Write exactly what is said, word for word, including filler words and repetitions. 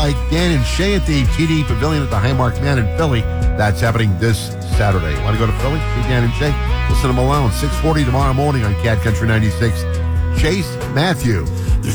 by Dan and Shay at the T D Pavilion at the Highmark Man in Philly. That's happening this Saturday. Want to go to Philly? See Dan and Shay? Listen to Malone. six forty tomorrow morning on Cat Country ninety-six. Chase Matthew.